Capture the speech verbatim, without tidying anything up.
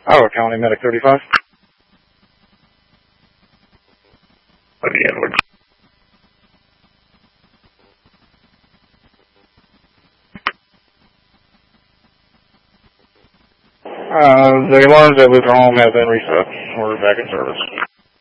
Iowa County Medic thirty-five. Buddy Edwards. Uh, the alarms at Luther Home have been reset. We're back in service.